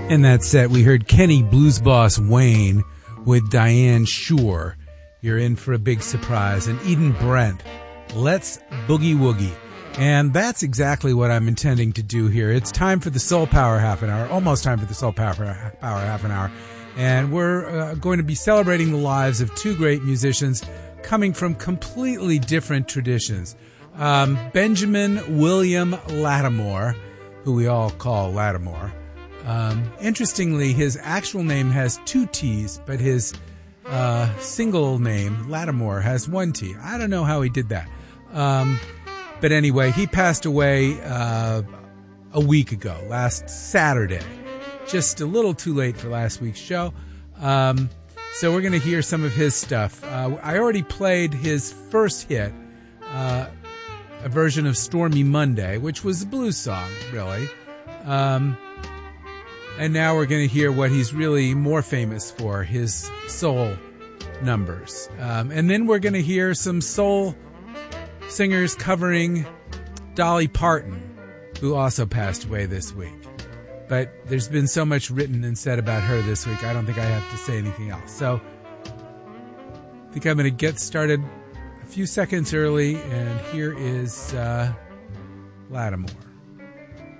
In that set, we heard Kenny Blues Boss Wayne with Diane Shore. You're in for a big surprise. And Eden Brent, Let's Boogie Woogie. And that's exactly what I'm intending to do here. It's time for the Soul Power Half an Hour, almost time for the Soul Power Half an Hour. And we're going to be celebrating the lives of two great musicians coming from completely different traditions. Benjamin William Lattimore, who we all call Lattimore. Interestingly, his actual name has two T's, but his single name, Lattimore, has one T. I don't know how he did that. But anyway, he passed away a week ago, last Saturday. Just a little too late for last week's show. So we're going to hear some of his stuff. I already played his first hit, a version of Stormy Monday, which was a blues song, really. And now we're going to hear what he's really more famous for, his soul numbers. And then we're going to hear some soul singers covering Dolly Parton, who also passed away this week. But there's been so much written and said about her this week, I don't think I have to say anything else. So I think I'm going to get started a few seconds early, and here is Lattimore.